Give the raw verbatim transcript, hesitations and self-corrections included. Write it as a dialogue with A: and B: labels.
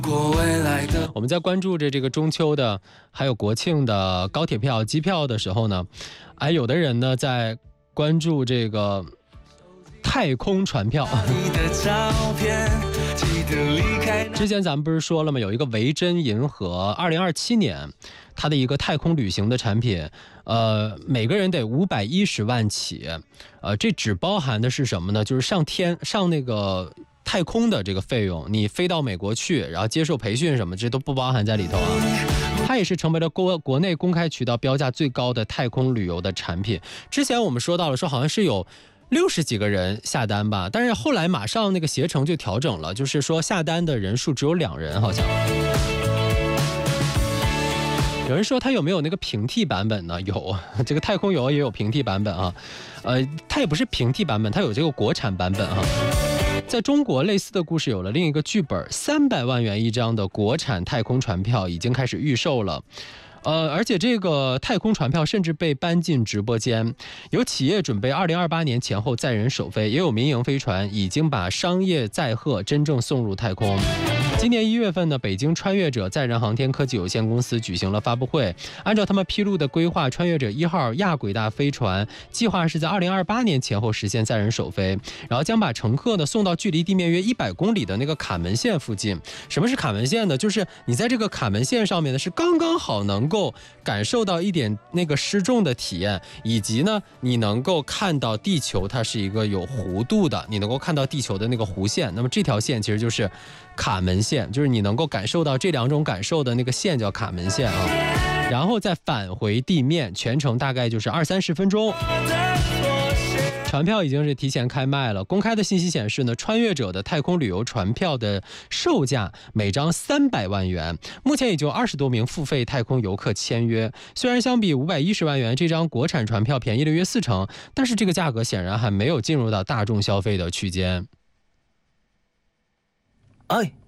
A: 我们在关注着这个中秋的还有国庆的高铁票机票的时候呢，哎，有的人呢在关注这个太空船票。之前咱们不是说了吗，有一个维珍银河二零二七年它的一个太空旅行的产品，呃，每个人得五百一十万起，呃，这只包含的是什么呢？就是上天上那个太空的这个费用，你飞到美国去，然后接受培训什么，这都不包含在里头啊。它也是成为了国国内公开渠道标价最高的太空旅游的产品。之前我们说到了，说好像是有六十几个人下单吧，但是后来马上那个携程就调整了，就是说下单的人数只有两人，好像。有人说它有没有那个平替版本呢？有，这个太空游也有平替版本啊，呃，它也不是平替版本，它有这个国产版本啊。在中国，类似的故事有了另一个剧本，三百万元一张的国产太空船票已经开始预售了。呃，而且这个太空船票甚至被搬进直播间，有企业准备二零二八年前后载人首飞，也有民营飞船已经把商业载荷真正送入太空。今年一月份呢，北京穿越者载人航天科技有限公司举行了发布会。按照他们披露的规划，穿越者一号亚轨道飞船计划是在二零二八年前后实现载人首飞，然后将把乘客呢送到距离地面约一百公里的那个卡门线附近。什么是卡门线呢？就是你在这个卡门线上面呢，是刚刚好能够感受到一点那个失重的体验，以及呢，你能够看到地球它是一个有弧度的，你能够看到地球的那个弧线。那么这条线其实就是卡门线，就是你能够感受到这两种感受的那个线叫卡门线啊。然后再返回地面，全程大概就是二三十分钟。船票已经是提前开卖了。公开的信息显示呢，穿越者的太空旅游船票的售价每张三百万元，目前已经有二十多名付费太空游客签约。虽然相比五百一十万元这张国产船票便宜了约四成，但是这个价格显然还没有进入到大众消费的区间。
B: 哎。